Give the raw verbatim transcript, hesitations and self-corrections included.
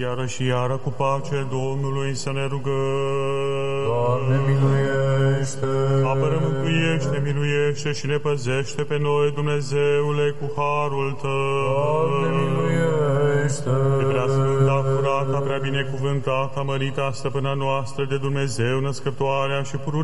Iară și iară cu pace Domnului să ne rugăm. Doamne, miluiește! Apără, mântuiește, miluiește și ne păzește pe noi, Dumnezeule, cu harul Tău. Doamne, miluiește! De prea sfânta, curata, prea binecuvântata, mărita stăpâna noastră de Dumnezeu, născătoarea și pururea